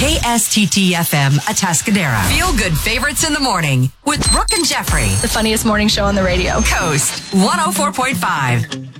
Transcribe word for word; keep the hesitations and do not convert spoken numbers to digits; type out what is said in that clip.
K S T T F M Atascadero. Feel good favorites in the morning with Brooke and Jeffrey. The funniest morning show on the radio. Coast one oh four point five.